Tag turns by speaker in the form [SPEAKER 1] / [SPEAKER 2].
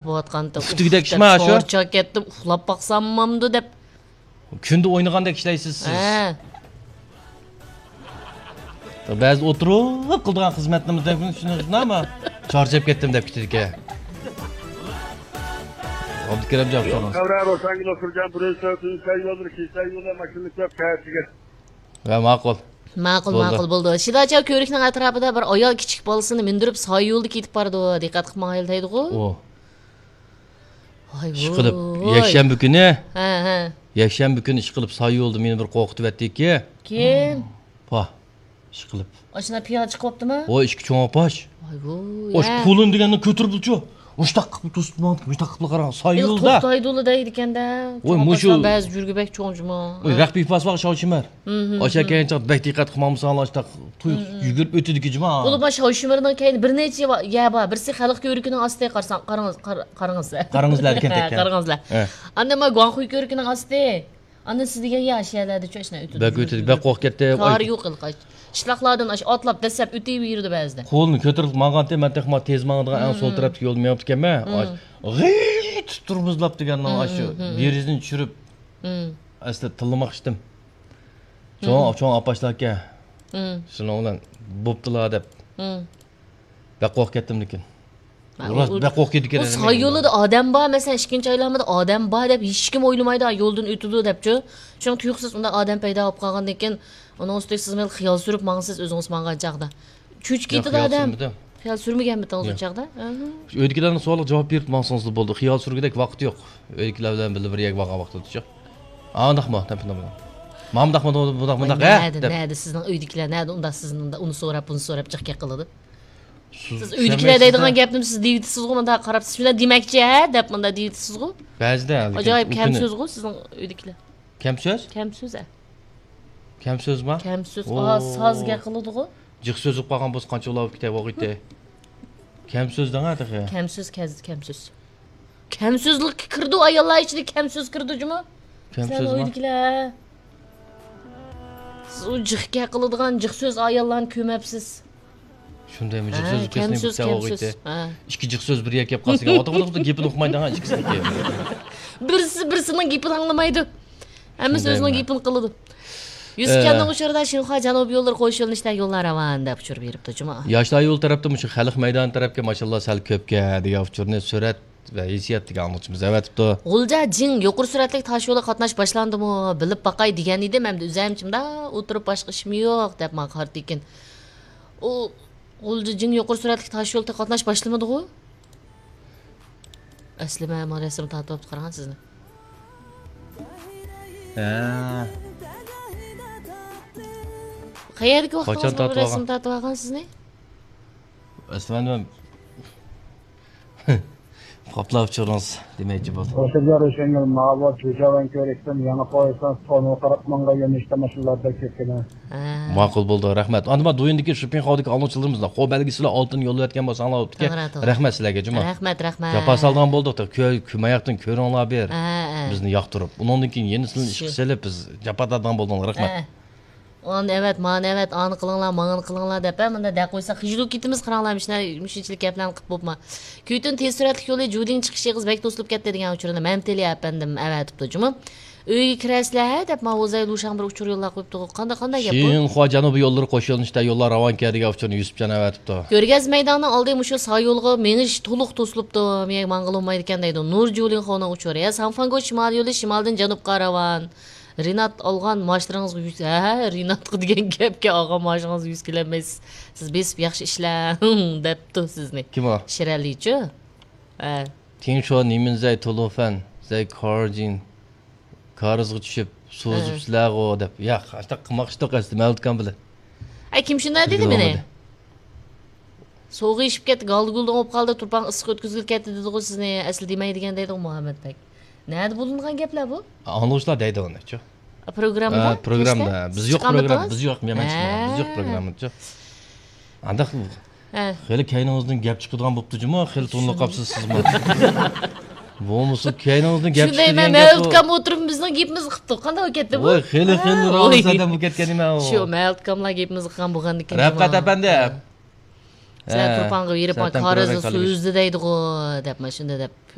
[SPEAKER 1] bo'layotganda.
[SPEAKER 2] Uftigidek ishma shu.
[SPEAKER 1] Charchab ketdim, uxlab baqsammamdi deb.
[SPEAKER 2] Kunda o'ynagandek ishlaysiz siz. Ba'zi o'tirib qildigan xizmatimizdan shuni ama charchab ketdim deb ketdik. Abdikarim Javshonov.
[SPEAKER 3] Qavrar o'sangil o'tirgan prezidentning sayyodir ki sayyoda mashinliklar qayerga.
[SPEAKER 2] Va ma'qul.
[SPEAKER 1] Ma'qul bo'ldi. Shidacha ko'rikning atrofida bir ayol kichik bolasini mindirib soy yo'lda ketib bordi. Diqqat qilmayl deydi-ku. Voy voy.
[SPEAKER 2] Qilib yakshanba kuni. Ha. Yakshanba kuni ish qilib soy yo'lda meni bir qo'rqitib etdi-ki.
[SPEAKER 1] Kim?
[SPEAKER 2] Pa. Ish qilib.
[SPEAKER 1] Oshna piyoda chiqibdimi?
[SPEAKER 2] Voy ishki cho'ng'aposh.
[SPEAKER 1] Voy voy.
[SPEAKER 2] Osh pulun deganni ko'tiribdi-chu. O'shtaq qilib to'sibman, o'shtaq qilib qarang, soy yo'lda.
[SPEAKER 1] To'xtaydi deydi ekanda.
[SPEAKER 2] Voy mushu
[SPEAKER 1] ba'zi jurgibek cho'ng'jima.
[SPEAKER 2] Voy raqbi pasvaq shoshimar. O'sha keyincha bek diqqat qilmamışsan o'shtaq tuyuq yugurib o'tidiki juma.
[SPEAKER 1] Bo'lib shoshimaridan keyin bir necha ya bor. Birsi xalq ko'rikining ostiga qarang, qarangizlar.
[SPEAKER 2] Qarangizlar ekan.
[SPEAKER 1] Qarangizlar. Anda men Guanxuy ko'rikining ostiga. Anda siz degan yashalarda cho'shna o'tdi.
[SPEAKER 2] Bak o'tdi, bak qo'rq ketdi.
[SPEAKER 1] Qor yo'q qilqach. Ishloqlardan otlab dasab o'tib yurdi ba'zida.
[SPEAKER 2] Qo'lni ko'tarib mang'ante men texmat tez mang'adigan eng so'l tarafga yo'l meyapti ekanman. G'it turmizlab degandan shu derizni tushirib. Asli tilmoq ishdim. Cho'ng apashlarga. Shuning bilan bo'ptilar deb. Bak qo'rq ketdim lekin. Bak qo'rq ketdi kerak.
[SPEAKER 1] Soy yo'lida odam bor, masalan, ikkinchi aylanmada odam bor deb hech kim o'ylamaydi, yo'ldan o'tdi debchi. Shuning tuyuqsiz unda odam paydo bo'lib qolgandan keyin uni ustiga siz men xiyol surib mangsiz o'zingiz mangan chaqda. Cho'chib ketdi odam. Xiyol surmaganmidi o'sha chaqda?
[SPEAKER 2] O'ydikilarning savoliga javob berib mangsiz bo'ldi. Xiyol surgidek vaqt yo'q. O'ydikilar bilan bir yak vaqa vaqtda. Andaqmi, tapinam. Mamdaqmi, budaqmi,
[SPEAKER 1] nada sizning uydikilar, nada unda sizning uni so'rab, buni so'rab chiqib qiladi. Siz uydikilar deydigan gapni siz deysiz-ku, menda qarab siz bilan demakchi-a deb menda deysiz-ku.
[SPEAKER 2] Ba'zida
[SPEAKER 1] ajoyib kam so'z-ku sizning uydikilar.
[SPEAKER 2] Kam so'z?
[SPEAKER 1] Kam so'z-a.
[SPEAKER 2] Kam so'zmi?
[SPEAKER 1] Kam so'z. Sozga qiladi-ku.
[SPEAKER 2] Jiq so'z bo'lib qolgan bo'lsa qancha ulab ketay vaqtda. Kam so'zdan atiqa.
[SPEAKER 1] Kam so'z, kam so'z. Kam so'zlik kirdi ayollar ichida kam so'z kirdi-jimi?
[SPEAKER 2] Kam so'zmi?
[SPEAKER 1] Uydikilar. Siz u jiqga qiladigan jiq so'z ayollarni ko'mabsiz.
[SPEAKER 2] Shundaymi jiq so'z kesni bitsa vaqtda. Ikki jiq so'z bir yak kelib qolsa, ota-ota gapini o'qimaydigan ikkisiniki. Birisining gapini anglamaydi. Hammasi o'zining gapini qiladi. Yusufkanning o'sharda Shinxo janubiy yo'llar qo'yish yo'linishdan yo'llar ravan deb uchirib beribdi juma. Yoshlar yo'l tarafda shu xalq maydoni tarafga mashallah sal ko'pga degan uchurni surat va hissiyat degan anglashimiz avatibdi.
[SPEAKER 1] G'ulja jing yuqori suratli tosh yo'lda qatnash boshlandimi? Bilib baqay degan edim, hamda o'zimchimda o'tirib boshqa ishim yo'q deb men qarti ekan. U G'ulja jing yuqori suratli tosh yo'lda qatnash boshlamadi-ku? Asli men rasm tatib qarang sizni. Qayerga vaqtingizni rasm tatib olgan sizni?
[SPEAKER 2] Aslan qoplab chiqamiz demoqchi bo'ldim.
[SPEAKER 3] O'shalar o'shanga ma'lumot cho'javan ko'rikdan yana qo'ysan sonu qarab manga yo'nishda mashinalarda ketgan.
[SPEAKER 2] Ma'qul bo'ldi, rahmat. Anda do'yindagi shopping xodiki oluvchilarimizda qo'y belgisilar oltin yo'llayotgan bo'lsanglar o'tdi. Rahmat sizlarga juma.
[SPEAKER 1] Rahmat.
[SPEAKER 2] Japasaldan bo'ldik, ko'mayaqdan ko'ringlar ber. Bizni yoqtirib. Undan keyin yenisini ish qilib biz japatadan bo'ldik, rahmat.
[SPEAKER 1] Evet, ani qilinglar, ma'ni qilinglar deb menda da qo'ysa hijlu ketimiz qaranglar, mushinchilik gaplarni qilib bo'pma. Kuytun tez suratli yo'li Juding chiqishi qiz bek to'silib ketdi degan uchurni men telyapman, avatibdi juma. Uyga kirasizlar deb men o'zay Lushan bir uchur yo'llar qo'yibdi. Qanday gap bu?
[SPEAKER 2] Shinxo janubiy yo'llari qo'shilishda yo'llar ravon degan uchurni Yusufjon avatibdi.
[SPEAKER 1] Ko'rgaz maydoni oldi mushu soy yo'lga menish to'liq to'silibdi. Men mang'ilolmaydi ekan deydi. Nur Julin xona uchuri. Sanfango shimol yo'li shimoldan janubga ravan. Rinat olgan mashlaringizga 100. Rinat degan gapga olgan mashinangiz 100 kelmaysiz. Siz besib yaxshi ishlang debdi sizni.
[SPEAKER 2] Kim o?
[SPEAKER 1] Shiralichi.
[SPEAKER 2] Keyin shu niminzay to'lofan, zay korjin. Qarzga tushib, so'zibsizlar o deb. Yo'q, hasta qilmoqchi qasdi, ma'lutkan bilan.
[SPEAKER 1] Ay kim shunday dedi meni? So'g'i ishib ketdi, galdi-guldan olib qoldi, turpan issiq o'tkazilib ketdi dedi-ku sizni asli demaydigan deydi Muhammadbek. Nerede bulungan gaplar bu?
[SPEAKER 2] Anlaşılar deydi onu-chu.
[SPEAKER 1] Programda?
[SPEAKER 2] Programda. Biz yo'q program, biz yo'q, men biz yo'q programda-chu. Anda xeli kayningizdan gap chiqadigan bo'pti-jumi, xeli to'nliq qapsiz sizmi? Bo'lmasa kayningizdan gap chiqadigan gap.
[SPEAKER 1] Shunday men Meltkam o'tirib bizning gapimizni qilibdi. Qanday ketdi bu?
[SPEAKER 2] Voy, xeli ro'yxatdan bu ketgan nima u?
[SPEAKER 1] Shu Meltkamlar gapimizni qilgan bo'lgandan keyin.
[SPEAKER 2] Rafqat apandi.
[SPEAKER 1] Sen turpanga berib, qarozga so'zdi deydi-ku, deb mana shunda deb